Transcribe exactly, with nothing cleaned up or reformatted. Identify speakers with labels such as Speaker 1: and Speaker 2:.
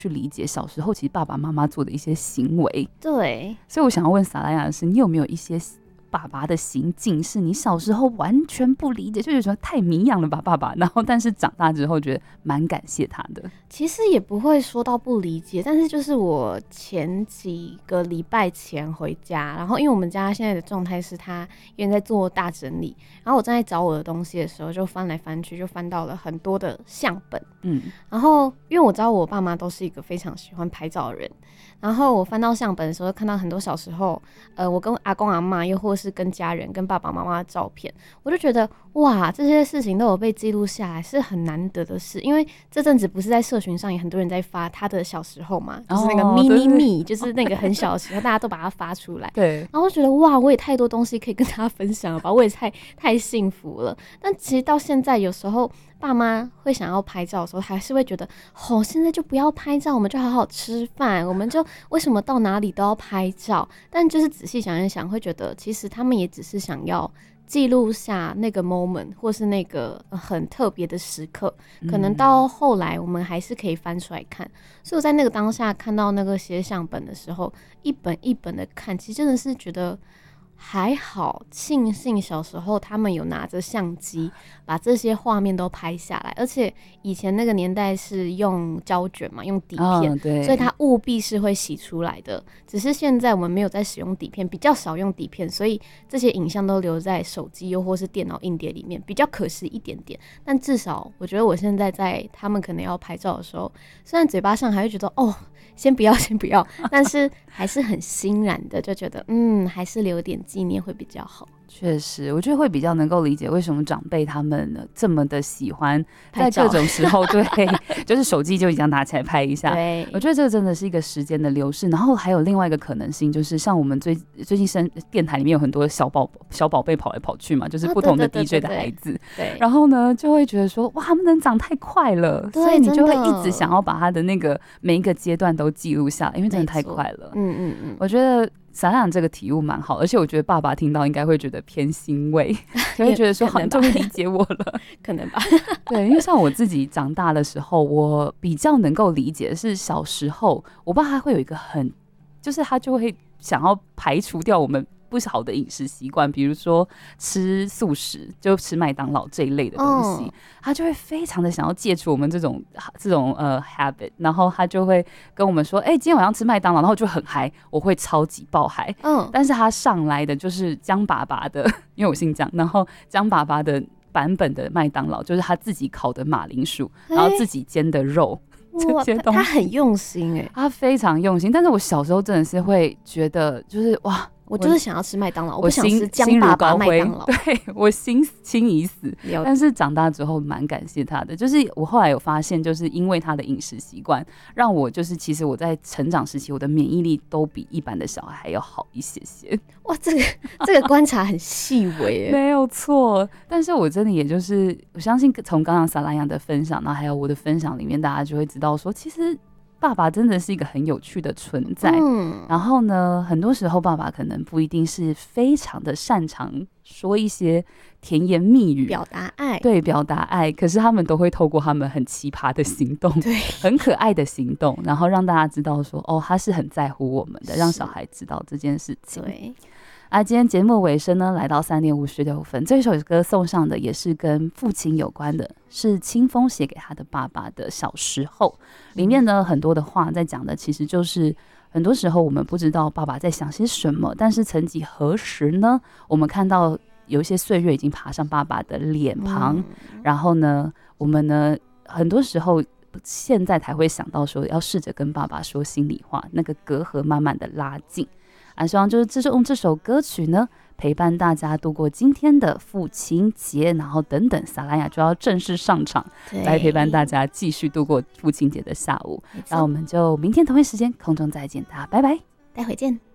Speaker 1: 去理解小时候其实爸爸妈妈做的一些行为。
Speaker 2: 对，
Speaker 1: 所以我想要问萨拉雅的是，你有没有一些爸爸的行径是你小时候完全不理解，就觉得太迷养了吧爸爸，然后但是长大之后觉得蛮感谢他的？
Speaker 2: 其实也不会说到不理解，但是就是我前几个礼拜前回家，然后因为我们家现在的状态是他因为在做大整理，然后我正在找我的东西的时候，就翻来翻去，就翻到了很多的相本。嗯，然后因为我知道我爸妈都是一个非常喜欢拍照的人，然后我翻到相本的时候，看到很多小时候，呃，我跟阿公阿嬷，又或是跟家人、跟爸爸妈妈的照片，我就觉得哇，这些事情都有被记录下来，是很难得的事。因为这阵子不是在社群上也很多人在发他的小时候嘛，就是那个 mini me， 就是那个很小的时候，大家都把它发出来。对。然后我觉得哇，我也太多东西可以跟大家分享了吧，我也太太幸福了。但其实到现在，有时候爸妈会想要拍照的时候，还是会觉得哦，现在就不要拍照，我们就好好吃饭，我们就为什么到哪里都要拍照？但就是仔细想一想，会觉得其实他们也只是想要记录下那个 moment， 或是那个很特别的时刻，可能到后来我们还是可以翻出来看。所以我在那个当下看到那个些相本的时候，一本一本的看，其实真的是觉得还好，庆幸小时候他们有拿着相机把这些画面都拍下来，而且以前那个年代是用胶卷嘛，用底片、哦、对，所以它务必是会洗出来的。只是现在我们没有在使用底片，比较少用底片，所以这些影像都留在手机又或是电脑硬碟里面，比较可惜一点点。但至少我觉得我现在在他们可能要拍照的时候，虽然嘴巴上还会觉得哦先不要先不要，但是还是很欣然的就觉得嗯还是留点纪念会比较好。
Speaker 1: 确实，我觉得会比较能够理解为什么长辈他们这么的喜欢在各种时候，对，就是手机就已经拿起来拍一下。对，我觉得这个真的是一个时间的流逝。然后还有另外一个可能性，就是像我们最最近生电台里面有很多小宝小宝贝跑来跑去嘛，就是不同的 D J 的孩子。对，然后呢就会觉得说，哇，他们能长太快了，所以你就会一直想要把他的那个每一个阶段都记录下来，因为真的太快了。嗯嗯嗯，我觉得闪亮这个体悟蛮好，而且我觉得爸爸听到应该会觉得偏欣慰，就会觉得说好，你终于理解我了，
Speaker 2: 可能吧。
Speaker 1: 对，因为像我自己长大的时候，我比较能够理解的是小时候，我爸他会有一个很，就是他就会想要排除掉我们不好的饮食习惯，比如说吃素食，就吃麦当劳这一类的东西，哦、他就会非常的想要戒除我们这种这种呃 habit， 然后他就会跟我们说，哎、欸，今天晚上吃麦当劳，然后就很嗨，我会超级爆嗨，嗯，但是他上来的就是江爸爸的，因为我姓江，然后江爸爸的版本的麦当劳，就是他自己烤的马铃薯，然后自己煎的肉。这些东西
Speaker 2: 他, 他很用心哎、欸，
Speaker 1: 他非常用心。但是我小时候真的是会觉得，就是哇，
Speaker 2: 我就是想要吃麦当劳，我不想吃江爸爸麦当劳，
Speaker 1: 对，我心轻已死。但是长大之后蛮感谢他的，就是我后来有发现，就是因为他的饮食习惯，让我就是其实我在成长时期，我的免疫力都比一般的小孩还要好一些些。
Speaker 2: 哇，这个这个观察很细微耶，
Speaker 1: 没有错。但是我真的也就是我相信，从刚刚萨拉雅的分享，然后还有我的分享里面，大家就会知道说，其实爸爸真的是一个很有趣的存在。嗯，然后呢，很多时候爸爸可能不一定是非常的擅长说一些甜言蜜语
Speaker 2: 表达爱，
Speaker 1: 对，表达爱，可是他们都会透过他们很奇葩的行动，对，很可爱的行动，然后让大家知道说，哦，他是很在乎我们的，让小孩知道这件事情。对。啊，今天节目尾声呢，来到三点五十六分，这首歌送上的也是跟父亲有关的，是清风写给他的爸爸的小时候。里面呢很多的话在讲的，其实就是很多时候我们不知道爸爸在想些什么，但是曾几何时呢，我们看到有一些岁月已经爬上爸爸的脸庞，嗯、然后呢，我们呢很多时候现在才会想到说，要试着跟爸爸说心里话，那个隔阂慢慢的拉近。啊，希望就是这用这首歌曲呢，陪伴大家度过今天的父亲节，然后等等，萨拉雅就要正式上场，来陪伴大家继续度过父亲节的下午。那我们就明天同一时间空中再见，大家拜拜，
Speaker 2: 待会见。